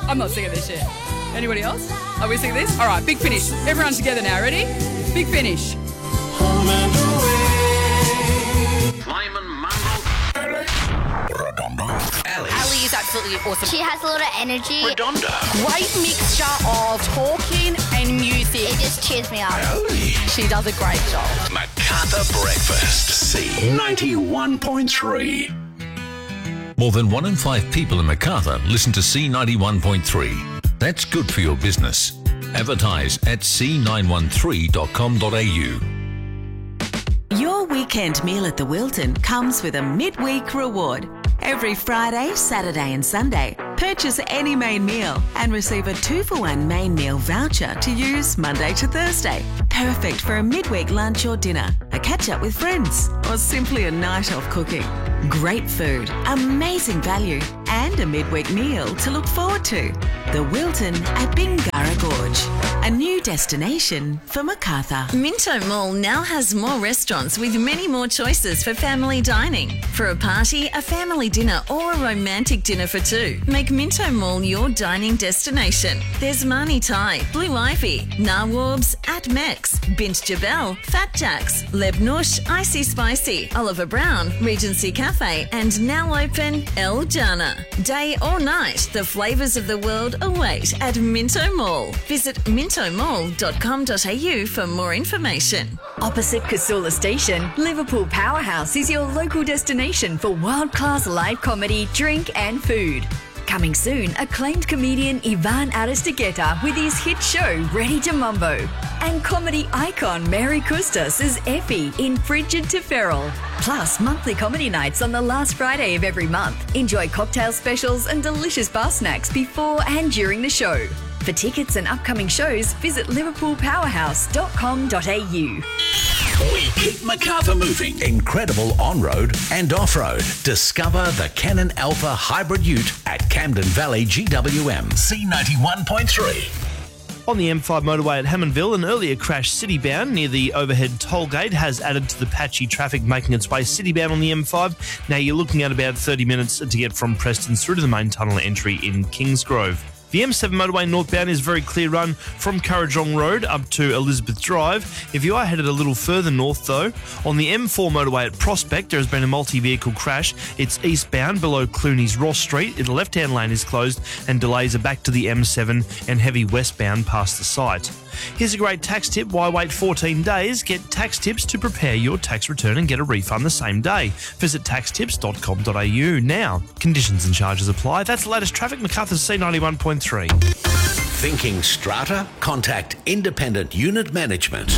I'm not singing this shit. Anybody else? Are we singing this? All right, Big Finish. Everyone together now. Ready? Big Finish. Home and away. Lyman, Mumble. Redondo. Ali is absolutely awesome. She has a lot of energy. Redondo. Great mixture of talking and music. It just cheers me up. Ali. She does a great job. MacArthur Breakfast. C91.3. More than 1 in 5 people in MacArthur listen to C91.3. That's good for your business. Advertise at c913.com.au. Your weekend meal at the Wilton comes with a midweek reward. Every Friday, Saturday and Sunday, purchase any main meal and receive a 2-for-1 main meal voucher to use Monday to Thursday. Perfect for a midweek lunch or dinner, a catch-up with friends, or simply a night off cooking. Great food, amazing value, and a midweek meal to look forward to. The Wilton at Bingara Gorge, a new destination for MacArthur. Minto Mall now has more restaurants with many more choices for family dining. For a party, a family dinner or a romantic dinner for two, make Minto Mall your dining destination. There's Mani Thai, Blue Ivy, Nawabs, At Mex, Bint Jabel, Fat Jacks, Lebnush, Icy Spicy, Oliver Brown, Regency Cafe, and now open El Jana. Day or night, the flavours of the world await at Minto Mall. Visit mintomall.com.au for more information. Opposite Casula Station, Liverpool Powerhouse is your local destination for world-class live comedy, drink and food. Coming soon, acclaimed comedian Ivan Aristegueta with his hit show Ready to Mumbo. And comedy icon Mary Custas as Effie in Frigid to Feral. Plus, monthly comedy nights on the last Friday of every month. Enjoy cocktail specials and delicious bar snacks before and during the show. For tickets and upcoming shows, visit liverpoolpowerhouse.com.au. We keep MacArthur moving. Incredible on-road and off-road. Discover the Canon Alpha Hybrid Ute at Camden Valley GWM. C91.3. On the M5 motorway at Hammondville, an earlier crash city-bound near the overhead toll gate has added to the patchy traffic making its way city-bound on the M5. Now you're looking at about 30 minutes to get from Preston through to the main tunnel entry in Kingsgrove. The M7 motorway northbound is very clear run from Currajong Road up to Elizabeth Drive. If you are headed a little further north though, on the M4 motorway at Prospect there has been a multi-vehicle crash. It's eastbound below Clooney's Ross Street. The left-hand lane is closed and delays are back to the M7 and heavy westbound past the site. Here's a great tax tip. Why wait 14 days? Get tax tips to prepare your tax return and get a refund the same day. Visit taxtips.com.au now. Conditions and charges apply. That's the latest traffic. MacArthur's C91.3. Thinking strata? Contact Independent Unit Management.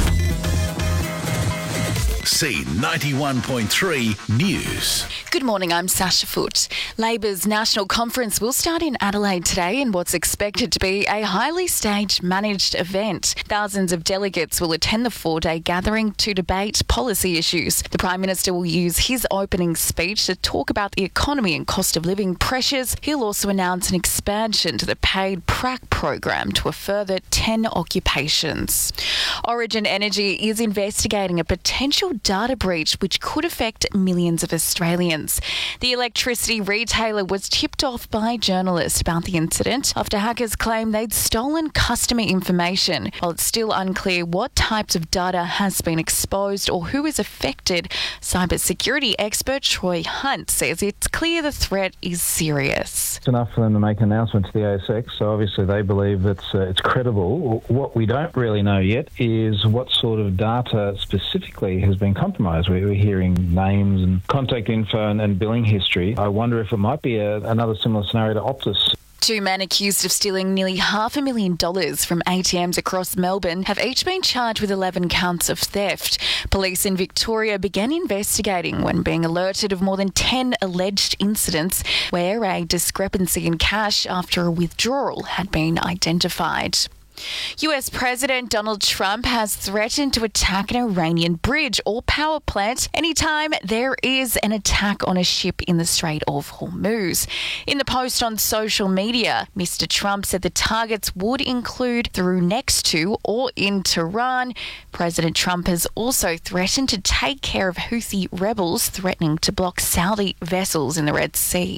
C91.3 News. Good morning, I'm Sasha Foote. Labor's national conference will start in Adelaide today in what's expected to be a highly staged, managed event. Thousands of delegates will attend the 4-day gathering to debate policy issues. The Prime Minister will use his opening speech to talk about the economy and cost of living pressures. He'll also announce an expansion to the paid PRAC program to a further 10 occupations. Origin Energy is investigating a potential data breach which could affect millions of Australians. The electricity retailer was tipped off by journalists about the incident after hackers claimed they'd stolen customer information. While it's still unclear what types of data has been exposed or who is affected, cybersecurity expert Troy Hunt says it's clear the threat is serious. It's enough for them to make an announcement to the ASX, so obviously they believe it's credible. What we don't really know yet is what sort of data specifically has been compromised. We're hearing names and contact info and billing history. I wonder if it might be another similar scenario to Optus. 2 men accused of stealing nearly $500,000 from ATMs across Melbourne have each been charged with 11 counts of theft. Police in Victoria began investigating when being alerted of more than 10 alleged incidents where a discrepancy in cash after a withdrawal had been identified. US President Donald Trump has threatened to attack an Iranian bridge or power plant anytime there is an attack on a ship in the Strait of Hormuz. In the post on social media, Mr. Trump said the targets would include through, next to, or in Tehran. President Trump has also threatened to take care of Houthi rebels threatening to block Saudi vessels in the Red Sea.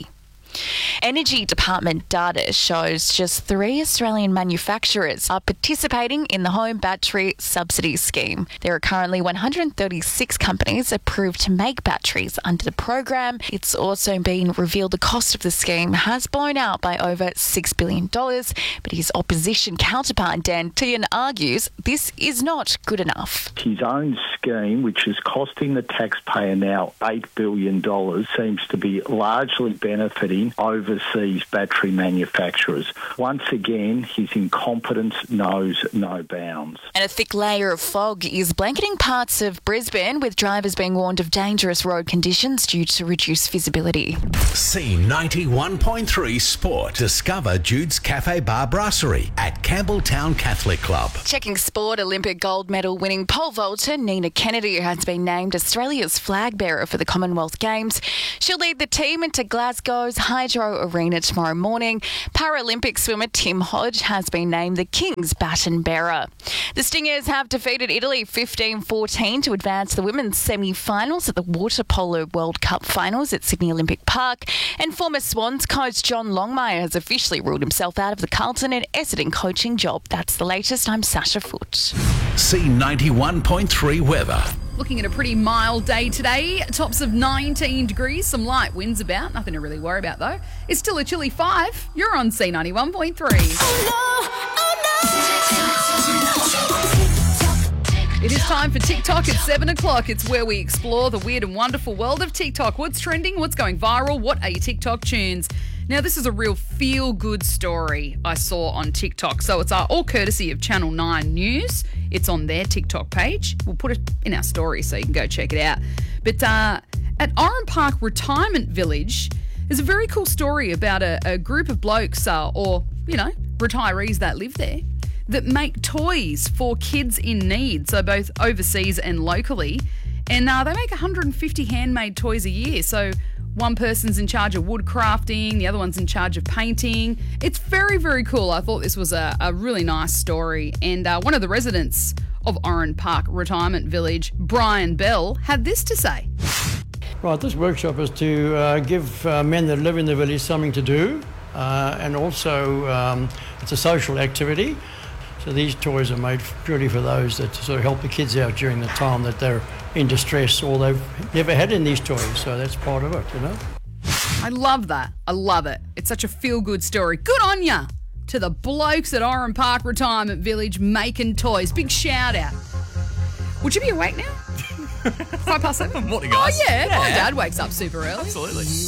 Energy Department data shows just 3 Australian manufacturers are participating in the Home Battery Subsidy Scheme. There are currently 136 companies approved to make batteries under the program. It's also been revealed the cost of the scheme has blown out by over $6 billion, but his opposition counterpart Dan Tehan argues this is not good enough. His own scheme, which is costing the taxpayer now $8 billion, seems to be largely benefiting overseas battery manufacturers. Once again, his incompetence knows no bounds. And a thick layer of fog is blanketing parts of Brisbane, with drivers being warned of dangerous road conditions due to reduced visibility. C91.3 Sport. Discover Jude's Cafe Bar Brasserie at Campbelltown Catholic Club. Checking sport, Olympic gold medal winning pole vaulter Nina Kennedy has been named Australia's flag bearer for the Commonwealth Games. She'll lead the team into Glasgow's Hydro Arena tomorrow morning. Paralympic swimmer Tim Hodge has been named the King's baton bearer. The Stingers have defeated Italy 15-14 to advance the women's semi-finals at the Water Polo World Cup Finals at Sydney Olympic Park. And former Swans coach John Longmire has officially ruled himself out of the Carlton and Essendon coaching job. That's the latest. I'm Sasha Foote. C91.3 weather. Looking at a pretty mild day today. Tops of 19 degrees, some light winds about. Nothing to really worry about though. It's still a chilly 5. You're on C91.3. It is time for TikTok at 7 o'clock. It's where we explore the weird and wonderful world of TikTok. What's trending? What's going viral? What are your TikTok tunes? Now, this is a real feel-good story I saw on TikTok. So it's all courtesy of Channel 9 News. It's on their TikTok page. We'll put it in our story so you can go check it out. But at Oran Park Retirement Village, there's a very cool story about a group of blokes retirees that live there, that make toys for kids in need, so both overseas and locally. And they make 150 handmade toys a year. So one person's in charge of wood crafting, the other one's in charge of painting. It's very, very cool. I thought this was a really nice story. And one of the residents of Oran Park Retirement Village, Brian Bell, had this to say. Right, this workshop is to give men that live in the village something to do, and also it's a social activity. So these toys are made purely for those that sort of help the kids out during the time that they're in distress or they've never had in these toys. So that's part of it, you know. I love that. I love it. It's such a feel-good story. Good on ya to the blokes at Oran Park Retirement Village making toys. Big shout out. Would you be awake now? 7:05? Morning, Oh, guys. yeah. My dad wakes up super early. Absolutely.